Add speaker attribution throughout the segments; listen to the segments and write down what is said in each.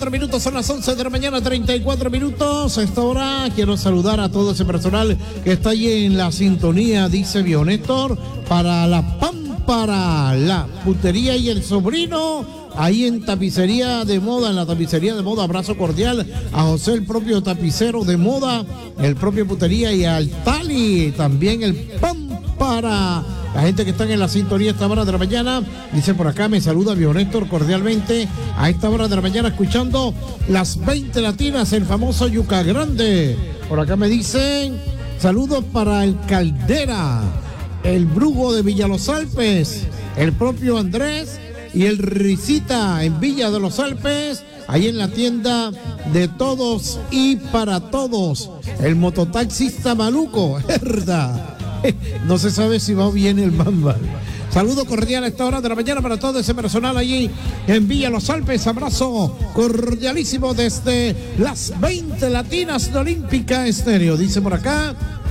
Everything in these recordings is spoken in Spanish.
Speaker 1: 34 minutos, son las 11 de la mañana, 34 minutos. A esta hora quiero saludar a todo ese personal que está ahí en la sintonía, dice Bionéctor, para la Pámpara, la putería y el sobrino. Ahí en tapicería de moda, en la tapicería de moda, abrazo cordial a José, el propio tapicero de moda, el propio putería, y al Tali, también el Pámpara. La gente que está en la sintonía a esta hora de la mañana, dice por acá, me saluda Bionéctor cordialmente a esta hora de la mañana, escuchando las 20 latinas, el famoso Yuca Grande. Por acá me dicen, saludos para el Caldera, el Brujo de Villa Los Alpes, el propio Andrés y el Risita en Villa de los Alpes, ahí en la tienda de todos y para todos. El mototaxista maluco, ¿verdad? No se sabe si va o viene el Mamba. Saludo cordial a esta hora de la mañana para todo ese personal allí en Villa Los Alpes. Abrazo cordialísimo desde las 20 latinas de Olímpica Estéreo. Dice por acá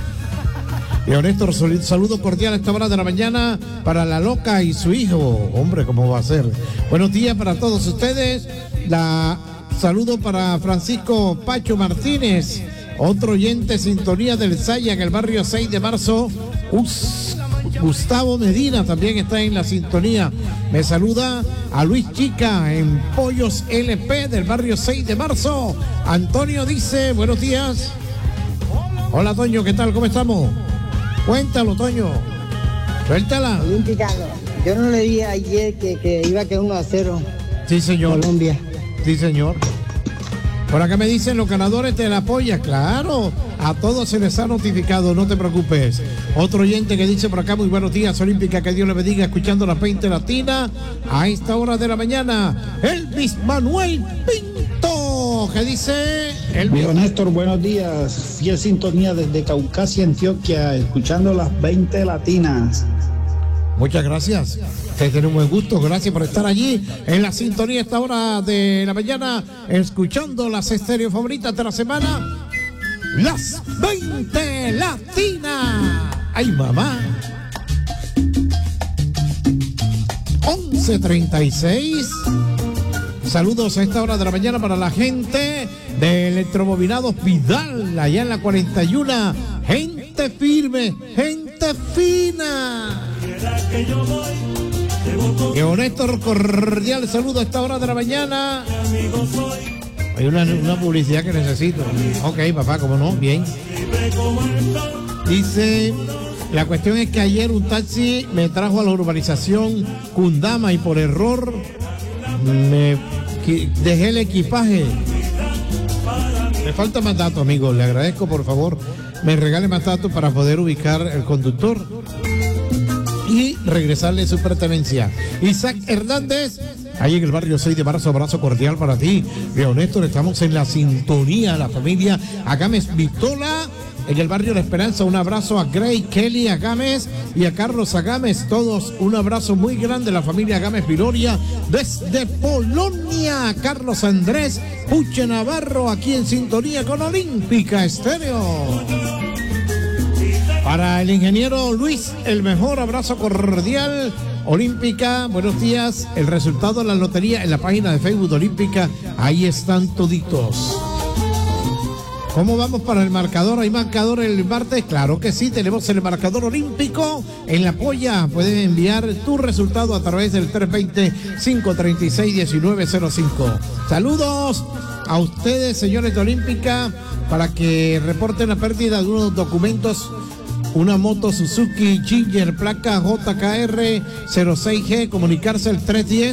Speaker 1: Néstor, saludo cordial a esta hora de la mañana para la loca y su hijo. Hombre, ¿cómo va a ser? Buenos días para todos ustedes. Saludo para Francisco Pacho Martínez, otro oyente sintonía del Saya en el barrio 6 de marzo. Gustavo Medina también está en la sintonía. Me saluda a Luis Chica en Pollos LP del barrio 6 de marzo. Antonio dice, buenos días. Hola, Toño, ¿qué tal? ¿Cómo estamos? Cuéntalo, Toño. Suéltala.
Speaker 2: Olímpica, yo no le dije ayer que iba a quedar 1-0.
Speaker 1: Sí, señor.
Speaker 2: Colombia.
Speaker 1: Sí, señor. Por acá me dicen los ganadores de la polla. Claro, a todos se les ha notificado, no te preocupes. Otro oyente que dice por acá, muy buenos días, Olímpica, que Dios le bendiga, escuchando la 20 latina a esta hora de la mañana. Elvis Manuel Pinto, que dice
Speaker 3: Elvis. Néstor, buenos días, fiel sintonía desde Caucasia, Antioquia, escuchando las 20 latinas.
Speaker 1: Muchas gracias. Ustedes tienen un buen gusto, gracias por estar allí en la sintonía a esta hora de la mañana, escuchando las estéreo favoritas de la semana, las 20 latinas. ¡Ay, mamá! 11:36. Saludos a esta hora de la mañana para la gente de Electromobiliados Vidal, allá en la 41. Gente firme, gente fina. Que Néstor, cordial saludo a esta hora de la mañana. Hay una publicidad que necesito. Ok, papá, ¿cómo no? Bien. Dice, la cuestión es que ayer un taxi me trajo a la urbanización Cundama y por error me dejé el equipaje. Me falta más datos, amigos. Le agradezco, por favor, me regale más datos para poder ubicar el conductor y regresarle su pertenencia. Isaac Hernández, ahí en el barrio 6 de marzo, abrazo cordial para ti. Néstor, estamos en la sintonía, la familia Agames Vitola, en el barrio La Esperanza. Un abrazo a Gray, Kelly Agames y a Carlos Agames, todos un abrazo muy grande, la familia Agames Viloria, desde Polonia. Carlos Andrés Puche Navarro, aquí en sintonía con Olímpica Estéreo. Para el ingeniero Luis, el mejor abrazo cordial. Olímpica, buenos días. El resultado de la lotería en la página de Facebook de Olímpica, ahí están toditos. ¿Cómo vamos para el marcador? ¿Hay marcador el martes? Claro que sí, tenemos el marcador olímpico en la polla. Pueden enviar tu resultado a través del 320-536-1905. Saludos a ustedes, señores de Olímpica, para que reporten la pérdida de unos documentos. Una moto Suzuki Ginger, placa JKR 06G, comunicarse al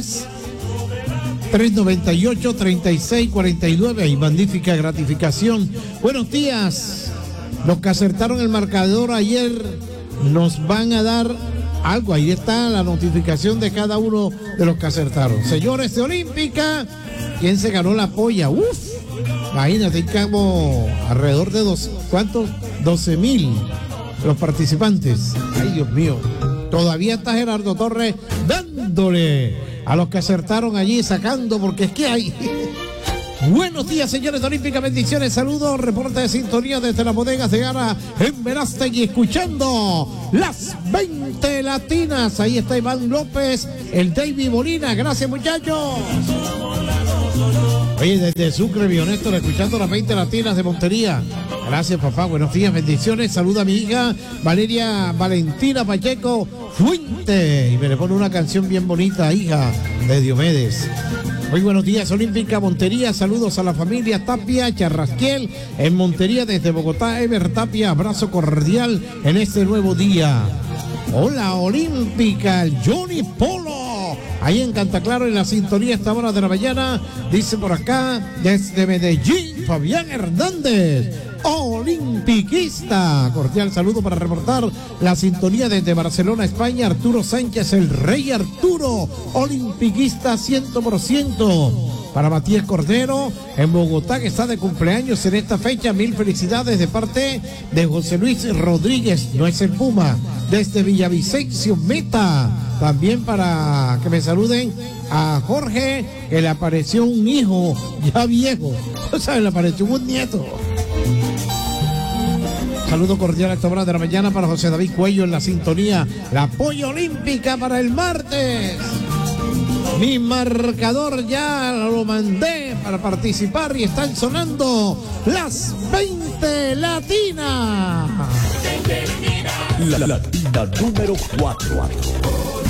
Speaker 1: 310-398-3649 y magnífica gratificación. Buenos días. Los que acertaron el marcador ayer nos van a dar algo. Ahí está la notificación de cada uno de los que acertaron. Señores de Olímpica, ¿quién se ganó la polla? Uf, imagínate, como alrededor de 12,000 los participantes. Ay, Dios mío. Todavía está Gerardo Torres dándole a los que acertaron allí, sacando, porque es que hay. Buenos días, señores de Olímpica, bendiciones, saludos, reporte de sintonía desde las bodegas de Gara en Verástegui, escuchando las 20 latinas. Ahí está Iván López, el David Molina, gracias, muchachos. Oye, desde Sucre, Bionéstor, escuchando las 20 latinas de Montería. Gracias, papá. Buenos días, bendiciones. Saluda a mi hija Valeria Valentina Pacheco Fuente. Y me le pone una canción bien bonita, hija de Diomedes. Muy buenos días, Olímpica Montería. Saludos a la familia Tapia Charrasquiel en Montería desde Bogotá. Ever Tapia, abrazo cordial en este nuevo día. Hola, Olímpica, el Johnny Polo. Ahí en Cantaclaro, en la sintonía, esta hora de la mañana. Dice por acá, desde Medellín, Fabián Hernández, olimpiquista. Cordial saludo para reportar la sintonía desde Barcelona, España. Arturo Sánchez, el rey Arturo, olimpiquista 100%. Para Matías Cordero, en Bogotá, que está de cumpleaños en esta fecha. Mil felicidades de parte de José Luis Rodríguez, no es el Puma, desde Villavicencio, Meta. También para que me saluden a Jorge, que le apareció un hijo ya viejo. O sea, le apareció un nieto. Saludo cordial a esta hora de la mañana para José David Cuello en la sintonía. La polla olímpica para el martes. Mi marcador ya lo mandé para participar y están sonando las 20 latinas.
Speaker 4: La latina número 4.